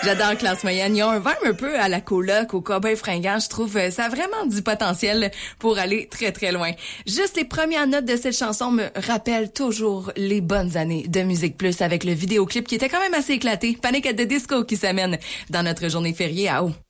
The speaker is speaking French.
J'adore Classe Moyenne. Ils ont un vibe un peu à la coloc, au cowboy fringant. Je trouve ça a vraiment du potentiel pour aller très, très loin. Juste les premières notes de cette chanson me rappellent toujours les bonnes années de Musique Plus avec le vidéoclip qui était quand même assez éclaté. Panic at the Disco qui s'amène dans notre journée fériée à eau.